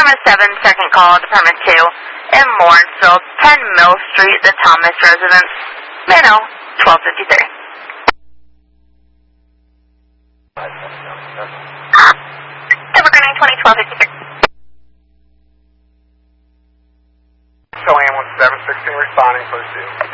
Department 7, second call, Department 2, in Lawrenceville, 10 Mill Street, the Thomas residence. Mano, 1253. Evergreen 20, 1253. So AM 1716 responding, please do.